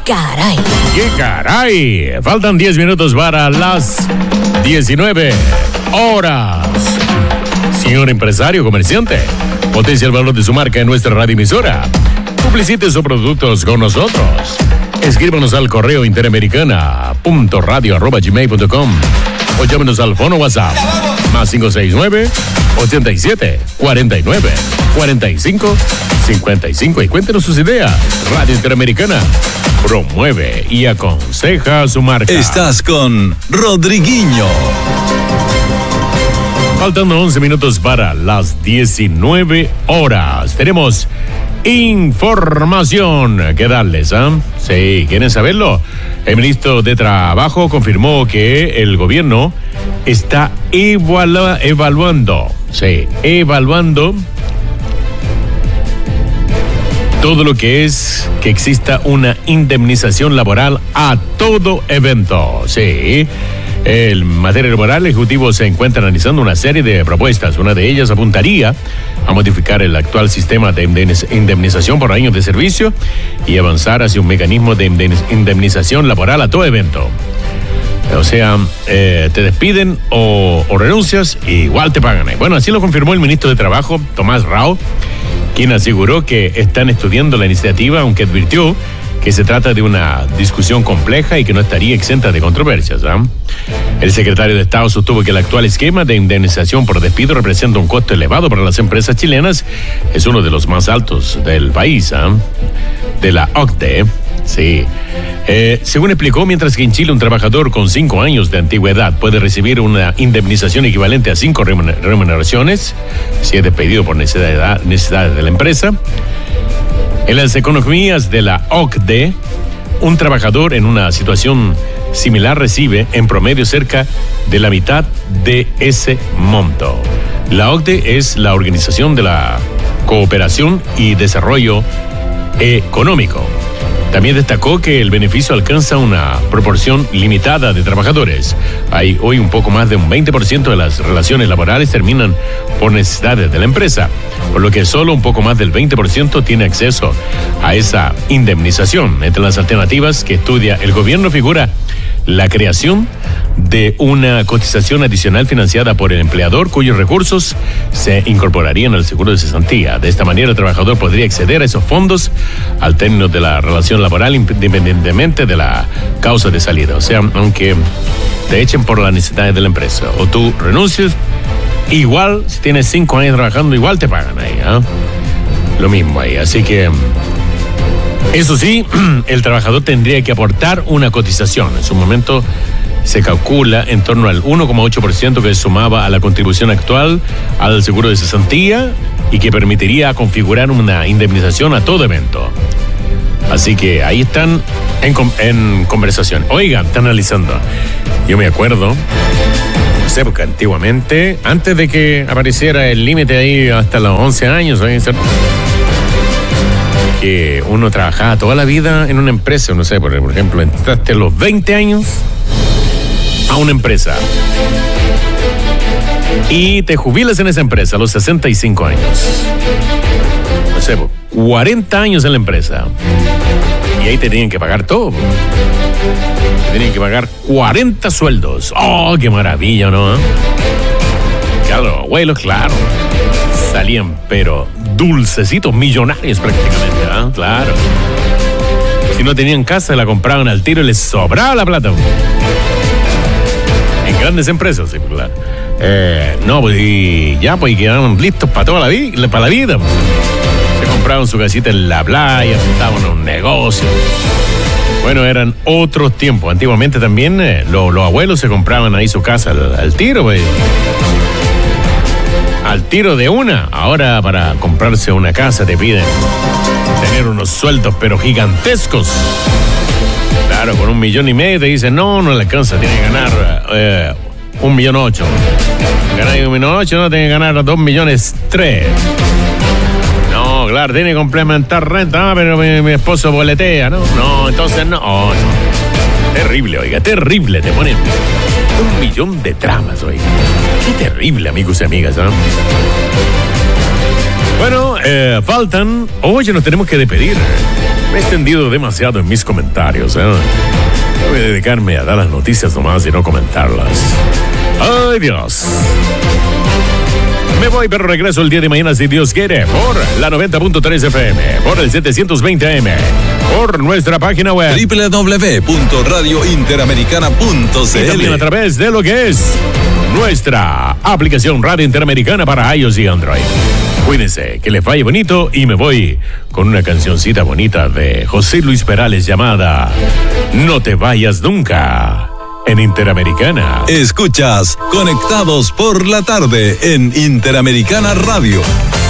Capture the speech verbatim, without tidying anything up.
caray! ¡Qué caray! Faltan diez minutos para las diecinueve horas. Señor empresario, comerciante, potencia el valor de su marca en nuestra radioemisora. Publicite sus productos con nosotros. Escríbanos al correo interamericana punto radio arroba gmail punto com o llámenos al fono WhatsApp más cinco seis nueve, ochenta y siete, cuarenta y nueve, cuarenta y cinco, cincuenta y cinco y cuéntenos sus ideas. Radio Interamericana promueve y aconseja su marca. Estás con Rodriguinho. Faltando once minutos para las diecinueve horas. Tenemos información que darles, ¿ah? ¿eh? Sí, ¿quieren saberlo? El ministro de Trabajo confirmó que el gobierno está evalua- evaluando, sí, evaluando todo lo que es que exista una indemnización laboral a todo evento, sí. En materia laboral, el Ejecutivo se encuentra analizando una serie de propuestas. Una de ellas apuntaría a modificar el actual sistema de indemnización por años de servicio y avanzar hacia un mecanismo de indemnización laboral a todo evento. O sea, eh, te despiden o, o renuncias, igual te pagan. Bueno, así lo confirmó el ministro de Trabajo, Tomás Rao, quien aseguró que están estudiando la iniciativa, aunque advirtió que se trata de una discusión compleja y que no estaría exenta de controversias. ¿eh? El secretario de Estado sostuvo que el actual esquema de indemnización por despido representa un costo elevado para las empresas chilenas. Es uno de los más altos del país, ¿eh? de la O C D E. Sí. Eh, según explicó, mientras que en Chile un trabajador con cinco años de antigüedad puede recibir una indemnización equivalente a cinco remuneraciones, si es despedido por necesidad, necesidades de la empresa. En las economías de la O C D E, un trabajador en una situación similar recibe en promedio cerca de la mitad de ese monto. La O C D E es la Organización de la Cooperación y Desarrollo Económico. También destacó que el beneficio alcanza una proporción limitada de trabajadores. Hay hoy un poco más de un veinte por ciento de las relaciones laborales terminan por necesidades de la empresa, por lo que solo un poco más del veinte por ciento tiene acceso a esa indemnización. Entre las alternativas que estudia el gobierno figura la creación de una cotización adicional financiada por el empleador cuyos recursos se incorporarían al seguro de cesantía. De esta manera el trabajador podría acceder a esos fondos al término de la relación laboral independientemente de la causa de salida. O sea, aunque te echen por las necesidades de la empresa o tú renuncies, igual si tienes cinco años trabajando, igual te pagan ahí, ¿eh? Lo mismo ahí, así que eso sí, el trabajador tendría que aportar una cotización. En su momento se calcula en torno al uno coma ocho por ciento que sumaba a la contribución actual al seguro de cesantía y que permitiría configurar una indemnización a todo evento. Así que ahí están en, en conversación. Oigan, están analizando. Yo me acuerdo, no sé, porque antiguamente, antes de que apareciera el límite ahí hasta los once años, ¿sabes? Que uno trabajaba toda la vida en una empresa, no sé, por ejemplo, entraste a los veinte años a una empresa y te jubilas en esa empresa a los sesenta y cinco años. No sé, cuarenta años en la empresa y ahí te tenían que pagar todo. Te tenían que pagar cuarenta sueldos. ¡Oh, qué maravilla!, ¿no? Claro, abuelos, claro. Salían, pero dulcecitos, millonarios prácticamente, ¿eh? Claro. Si no tenían casa, la compraban al tiro y les sobraba la plata. En grandes empresas, sí, claro. Eh, no, pues y ya, pues y quedaban listos para toda la vida, para la vida. Pues. Se compraban su casita en la playa, estaban en un negocio. Bueno, eran otros tiempos. Antiguamente también eh, lo, los abuelos se compraban ahí su casa al, al tiro, pues. Al tiro de una. Ahora para comprarse una casa te piden tener unos sueldos pero gigantescos. Claro, con un millón y medio te dicen no, no le alcanza, tiene que ganar eh, un millón ocho. Ganar un millón ocho, no, tiene que ganar dos millones tres. No, claro, tiene que complementar renta, ah, pero mi, mi esposo boletea, ¿no? No, entonces no. Oh, no. Terrible, oiga, terrible, te ponen un millón de tramas, oiga. Qué terrible, amigos y amigas, ¿no? Bueno, eh, faltan... Oye, nos tenemos que despedir. Me he extendido demasiado en mis comentarios, ¿eh? Voy a dedicarme a dar las noticias nomás y no comentarlas. ¡Ay, Dios! Me voy, pero regreso el día de mañana, si Dios quiere, por la noventa punto tres F M, por el setecientos veinte A M, por nuestra página web doble u doble u doble u punto radio interamericana punto c l y también a través de lo que es nuestra aplicación Radio Interamericana para iOS y Android. Cuídense, que les vaya bonito, y me voy con una cancioncita bonita de José Luis Perales llamada No te vayas nunca, en Interamericana. Escuchas Conectados por la Tarde en Interamericana Radio.